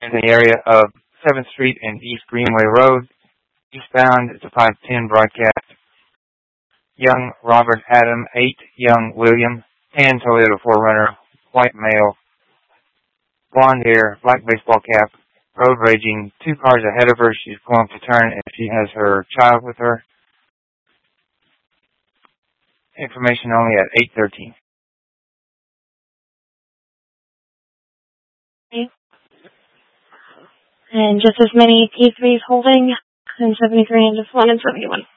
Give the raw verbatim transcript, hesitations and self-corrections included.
in the area of seventh Street and East Greenway Road. Eastbound, it's a five ten broadcast. Young Robert Adam, eight. Young William, ten. Toyota four runner, white male, blonde hair, black baseball cap, road raging, two cars ahead of her. She's going to turn and she has her child with her. Information only at eight thirteen. Okay. And just as many P threes holding, and seventy-three and just one and seventy-one.